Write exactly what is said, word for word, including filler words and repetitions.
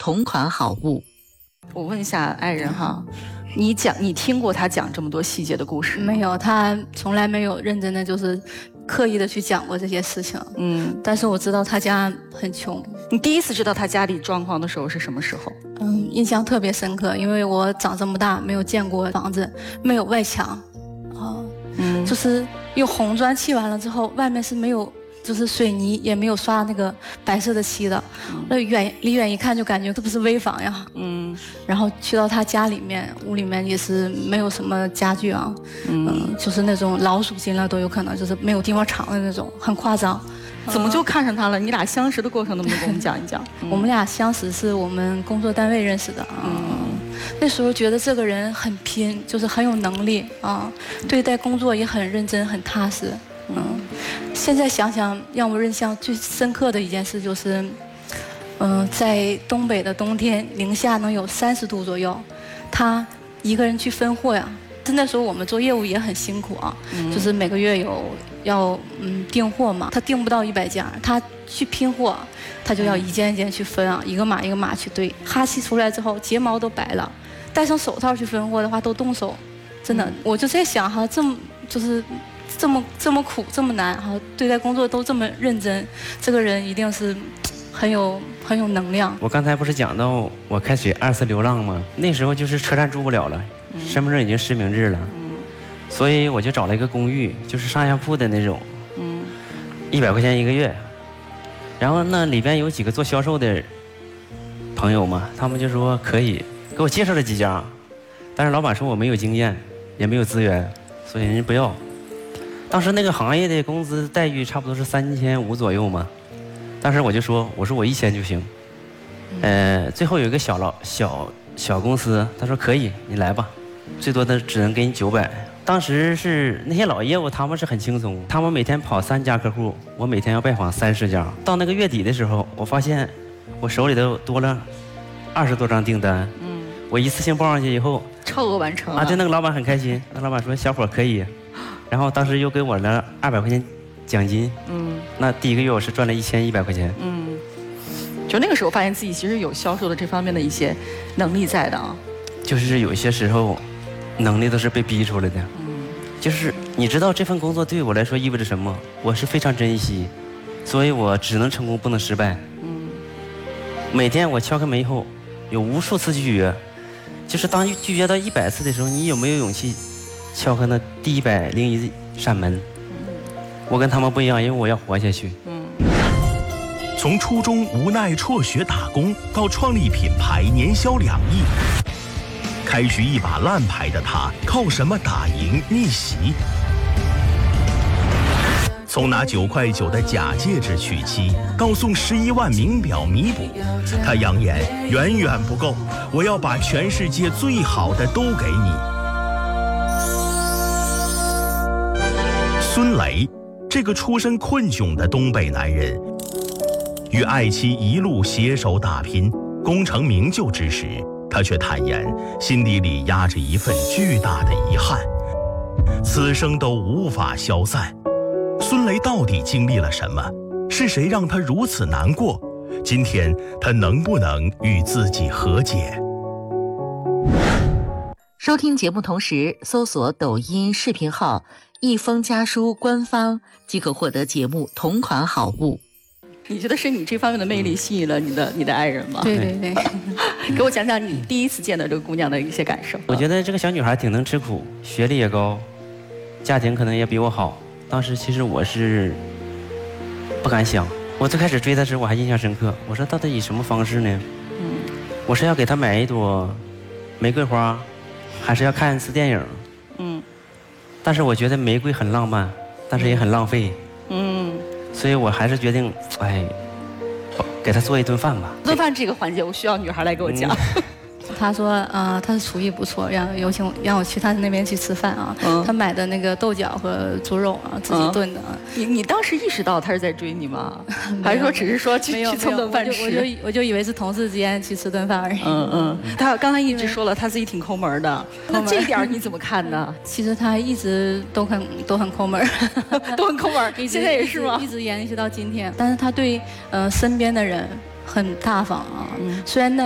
同款好物。 我问一下爱人哈，你讲你听过他讲这么多细节的故事？ 没有，他从来没有认真的就是刻意的去讲过这些事情。嗯，但是我知道他家很穷。 你第一次知道他家里状况的时候是什么时候？ 嗯，印象特别深刻，因为我长这么大没有见过房子，没有外墙，啊，嗯，就是用红砖砌完了之后，外面是没有。就是水泥也没有刷那个白色的漆的，那、嗯、远离远一看就感觉这不是危房呀。嗯，然后去到他家里面，屋里面也是没有什么家具啊，嗯，嗯就是那种老鼠进来都有可能，就是没有地方藏的那种，很夸张。 怎么就看上他了？你俩相识的过程能不能给我们讲一讲？ 嗯、我们俩相识是我们工作单位认识的啊。嗯，那时候觉得这个人很拼，就是很有能力啊，对待工作也很认真、很踏实。嗯，现在想想，让我印象最深刻的一件事就是，嗯、呃，在东北的冬天，零下能有三十度左右，他一个人去分货呀。那时候我们做业务也很辛苦啊，嗯、就是每个月有要嗯订货嘛，他订不到一百件，他去拼货，他就要一件一件去分啊，一个码一个码去对，哈气出来之后睫毛都白了，戴上手套去分货的话都冻手，真的，嗯、我就在想哈，这么就是。这么这么苦这么难哈，对待工作都这么认真，这个人一定是很有很有能量。 我刚才不是讲到我开始二次流浪吗？那时候就是车站住不了了，嗯、身份证已经实名制了，嗯、所以我就找了一个公寓，就是上下铺的那种，嗯，一百块钱一个月。然后那里边有几个做销售的朋友嘛，他们就说可以，给我介绍了几家，但是老板说我没有经验，也没有资源，所以人家不要。当时那个行业的工资待遇差不多是三千五左右嘛，当时我就说，我说我一千就行。呃，最后有一个小老小小公司，他说可以，你来吧，最多的只能给你九百。当时是那些老业务，他们是很轻松，他们每天跑三家客户，我每天要拜访三十家。到那个月底的时候，我发现我手里头多了二十多张订单。嗯，我一次性报上去以后， 超额完成啊！对，那个老板很开心，那老板说小伙可以。然后当时又给我了二百块钱奖金，嗯，那第一个月我是赚了一千一百块钱， 嗯，就那个时候发现自己其实有销售的这方面的一些能力在的啊， 就是有些时候能力都是被逼出来的，嗯，就是你知道这份工作对我来说意味着什么，我是非常珍惜，所以我只能成功不能失败，嗯，每天我敲开门以后，有无数次拒绝，就是当拒绝到一百次的时候，你有没有勇气？敲开那第一百零一扇门，我跟他们不一样，因为我要活下去。 从初中无奈辍学打工，到创立品牌年销两亿，开局一把烂牌的他，靠什么打赢逆袭？从拿九块九的假戒指娶妻，到送十一万名表弥补，他扬言远远不够，我要把全世界最好的都给你。孙雷，这个出身困窘的东北男人，与爱妻一路携手打拼，功成名就之时，他却坦言心底里压着一份巨大的遗憾，此生都无法消散。孙雷到底经历了什么？是谁让他如此难过？今天他能不能与自己和解？ 收听节目同时搜索抖音视频号一封家书官方，即可获得节目同款好物。 你觉得是你这方面的魅力吸引了你的你的爱人吗？ 对对对， 给我讲讲你第一次见到这个姑娘的一些感受。 我觉得这个小女孩挺能吃苦，学历也高，家庭可能也比我好。当时其实我是不敢想，我最开始追她时我还印象深刻。我说到底以什么方式呢？嗯，我是要给她买一朵玫瑰花，还是要看一次电影？嗯，但是我觉得玫瑰很浪漫，但是也很浪费。嗯。所以我还是决定，哎，给他做一顿饭吧。 做饭这个环节，我需要女孩来给我讲。嗯、 他说，啊、呃，他的厨艺不错，让有请让我去他那边去吃饭啊。嗯、他买的那个豆角和猪肉啊，自己炖的。嗯、 你你当时意识到他是在追你吗？还是说只是说去去蹭顿饭吃？ 我就我就以为是同事之间去吃顿饭而已。 嗯嗯。他刚才一直说了他自己挺抠门的，那这一点你怎么看呢？ 其实他一直都很都很抠门， 都很抠门，现在也是吗？ 一直延续到今天。但是他对呃身边的人很大方啊，嗯、虽然那。